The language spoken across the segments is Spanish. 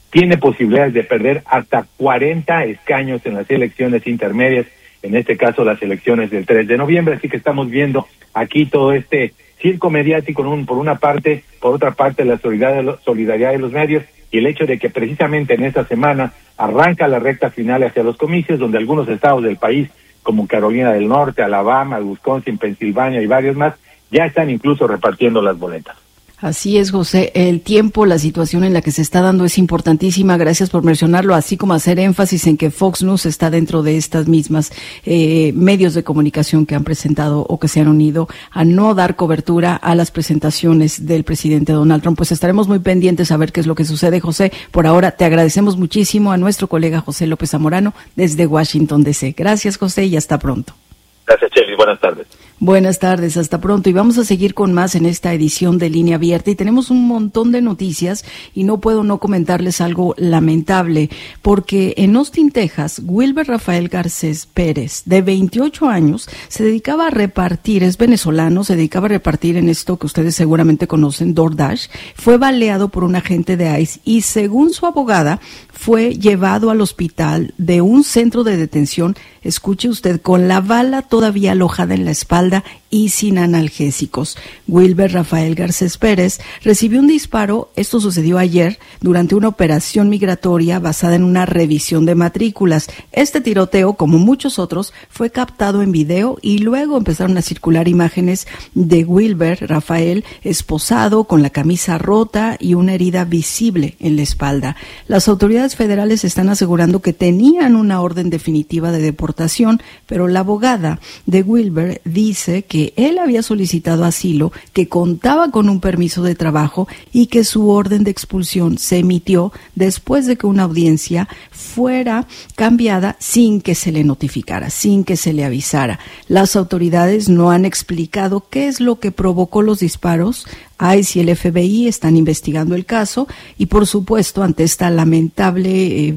tiene posibilidades de perder hasta 40 escaños en las elecciones intermedias, en este caso las elecciones del 3 de noviembre. Así que estamos viendo aquí todo este circo mediático por una parte, por otra parte la solidaridad de los medios y el hecho de que precisamente en esta semana arranca la recta final hacia los comicios, donde algunos estados del país, como Carolina del Norte, Alabama, Wisconsin, Pensilvania y varios más, ya están incluso repartiendo las boletas. Así es, José. El tiempo, la situación en la que se está dando es importantísima. Gracias por mencionarlo, así como hacer énfasis en que Fox News está dentro de estas mismas medios de comunicación que han presentado o que se han unido a no dar cobertura a las presentaciones del presidente Donald Trump. Pues estaremos muy pendientes a ver qué es lo que sucede, José. Por ahora te agradecemos muchísimo a nuestro colega José López Zamorano desde Washington, D.C. Gracias, José, y hasta pronto. Gracias, Chely. Buenas tardes. Buenas tardes, hasta pronto. Y vamos a seguir con más en esta edición de Línea Abierta. Y tenemos un montón de noticias y no puedo no comentarles algo lamentable, porque en Austin, Texas, Wilber Rafael Garcés Pérez, de 28 años, se dedicaba a repartir, es venezolano, se dedicaba a repartir en esto que ustedes seguramente conocen, DoorDash. Fue baleado por un agente de ICE y, según su abogada, fue llevado al hospital de un centro de detención, escuche usted, con la bala todavía alojada en la espalda y sin analgésicos. Wilber Rafael Garcés Pérez recibió un disparo, esto sucedió ayer, durante una operación migratoria basada en una revisión de matrículas. Este tiroteo, como muchos otros, fue captado en video y luego empezaron a circular imágenes de Wilber Rafael esposado, con la camisa rota y una herida visible en la espalda. Las autoridades federales están asegurando que tenían una orden definitiva de deportación, pero la abogada de Wilber dice que él había solicitado asilo, que contaba con un permiso de trabajo y que su orden de expulsión se emitió después de que una audiencia fuera cambiada sin que se le notificara, sin que se le avisara. Las autoridades no han explicado qué es lo que provocó los disparos. ICE y el FBI están investigando el caso y, por supuesto, ante este lamentable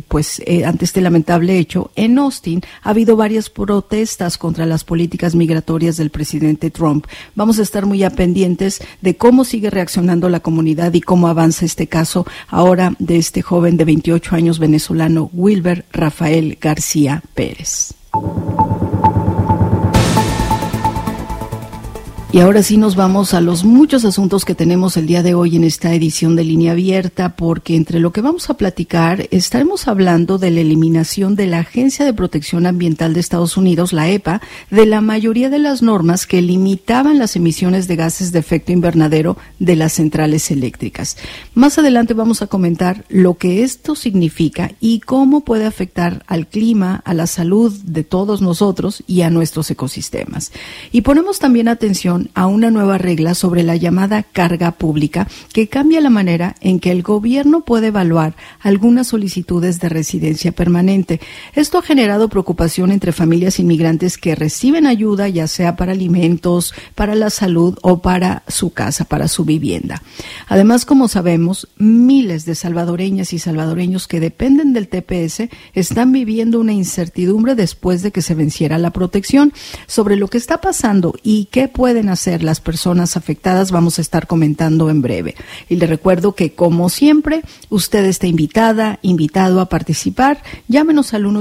hecho, en Austin ha habido varias protestas contra las políticas migratorias del presidente Trump. Vamos a estar muy pendientes de cómo sigue reaccionando la comunidad y cómo avanza este caso ahora de este joven de 28 años venezolano, Wilber Rafael García Pérez. Y ahora sí nos vamos a los muchos asuntos que tenemos el día de hoy en esta edición de Línea Abierta, porque entre lo que vamos a platicar estaremos hablando de la eliminación de la Agencia de Protección Ambiental de Estados Unidos, la EPA, de la mayoría de las normas que limitaban las emisiones de gases de efecto invernadero de las centrales eléctricas. Más adelante vamos a comentar lo que esto significa y cómo puede afectar al clima, a la salud de todos nosotros y a nuestros ecosistemas. Y ponemos también atención a una nueva regla sobre la llamada carga pública que cambia la manera en que el gobierno puede evaluar algunas solicitudes de residencia permanente. Esto ha generado preocupación entre familias inmigrantes que reciben ayuda, ya sea para alimentos, para la salud o para su casa, para su vivienda. Además, como sabemos, miles de salvadoreñas y salvadoreños que dependen del TPS están viviendo una incertidumbre después de que se venciera la protección. Sobre lo que está pasando y qué pueden hacer las personas afectadas vamos a estar comentando en breve. Y le recuerdo que, como siempre, usted está invitado a participar. Llámenos al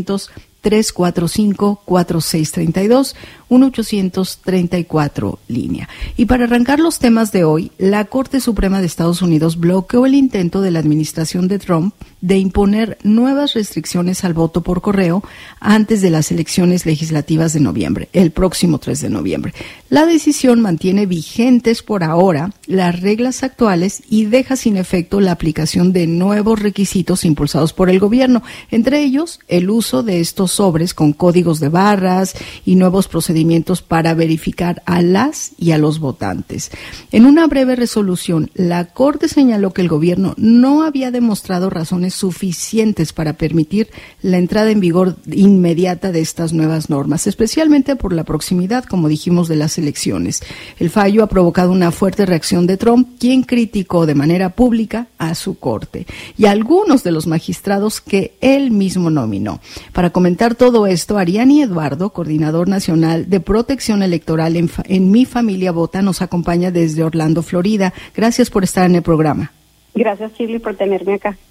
1-800-345-4632, 1-800-34 línea. Y para arrancar los temas de hoy, la Corte Suprema de Estados Unidos bloqueó el intento de la administración de Trump de imponer nuevas restricciones al voto por correo antes de las elecciones legislativas de noviembre, el próximo 3 de noviembre. La decisión mantiene vigentes por ahora las reglas actuales y deja sin efecto la aplicación de nuevos requisitos impulsados por el gobierno, entre ellos el uso de estos sobres con códigos de barras y nuevos procedimientos para verificar a las y a los votantes. En una breve resolución, la Corte señaló que el gobierno no había demostrado razones suficientes para permitir la entrada en vigor inmediata de estas nuevas normas, especialmente por la proximidad, como dijimos, de las elecciones. El fallo ha provocado una fuerte reacción de Trump, quien criticó de manera pública a su corte y a algunos de los magistrados que él mismo nominó. Para comentar todo esto, Ariani Eduardo, coordinador nacional de protección electoral en Mi Familia Vota, nos acompaña desde Orlando, Florida. Gracias por estar en el programa. Gracias, Shirley, por tenerme acá.